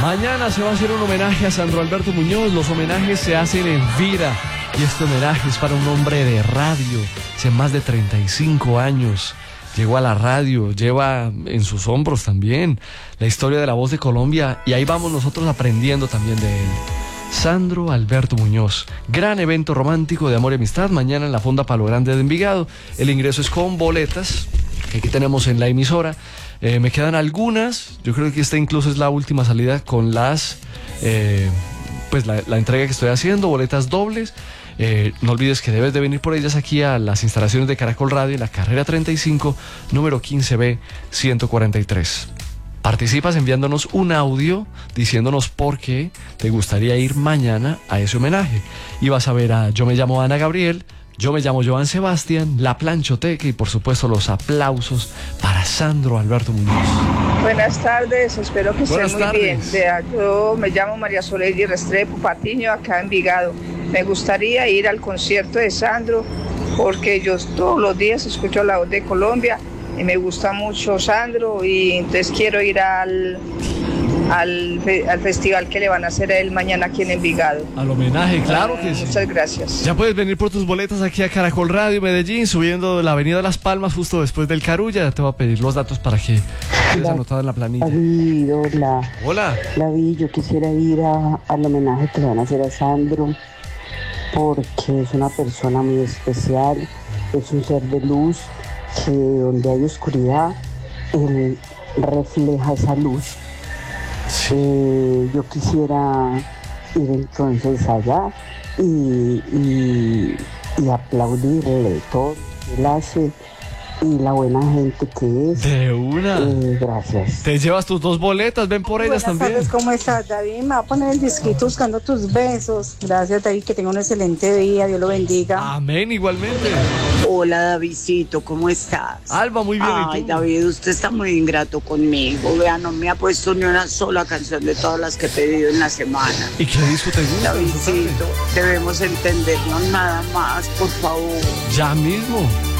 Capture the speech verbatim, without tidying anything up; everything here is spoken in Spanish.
Mañana se va a hacer un homenaje a Sandro Alberto Muñoz. Los homenajes se hacen en vida. Y este homenaje es para un hombre de radio. Hace más de treinta y cinco años llegó a la radio. Lleva en sus hombros también la historia de la voz de Colombia. Y ahí vamos nosotros aprendiendo también de él. Sandro Alberto Muñoz. Gran evento romántico de amor y amistad. Mañana en la Fonda Palo Grande de Envigado. El ingreso es con boletas, que aquí tenemos en la emisora. Eh, me quedan algunas. Yo creo que esta incluso es la última salida con las... Eh, pues la, la entrega que estoy haciendo. Boletas dobles. Eh, no olvides que debes de venir por ellas aquí a las instalaciones de Caracol Radio en la carrera treinta y cinco, número quince B ciento cuarenta y tres. Participas enviándonos un audio diciéndonos por qué te gustaría ir mañana a ese homenaje. Y vas a ver a Yo me llamo Ana Gabriel, Yo me llamo Joan Sebastián, La Planchoteca y por supuesto los aplausos para Sandro Alberto Muñoz. Buenas tardes, espero que estén Buenas muy tardes. bien. Vea, yo me llamo María Soledad Restrepo Patiño, acá en Envigado. Me gustaría ir al concierto de Sandro porque yo todos los días escucho la voz de Colombia y me gusta mucho Sandro y entonces quiero ir al, al, al festival que le van a hacer a él mañana aquí en Envigado. Al homenaje, claro que sí. Muchas gracias. Ya puedes venir por tus boletas aquí a Caracol Radio Medellín, subiendo la avenida Las Palmas justo después del Carulla. Te voy a pedir los datos para que quedes anotado en la planilla. David, hola. Hola. David, yo quisiera ir a, al homenaje que le van a hacer a Sandro porque es una persona muy especial, es un ser de luz que donde hay oscuridad, él refleja esa luz. Eh, yo quisiera ir entonces allá y, y, y aplaudirle todo lo que él hace y la buena gente que es. De una. Eh, gracias. Te llevas tus dos boletas, ven por ellas Buenas también. tardes, ¿cómo estás, David? Me va a poner el disquito buscando tus besos. Gracias, David, que tenga un excelente día, Dios lo bendiga. Amén, igualmente. Hola, Davidcito, ¿cómo estás? Alba, muy bien. Ay, ¿y tú? David, usted está muy ingrato conmigo. Vea, no me ha puesto ni una sola canción de todas las que he pedido en la semana. ¿Y qué disco te gusta? Davidcito, debemos entendernos nada más, por favor. Ya mismo.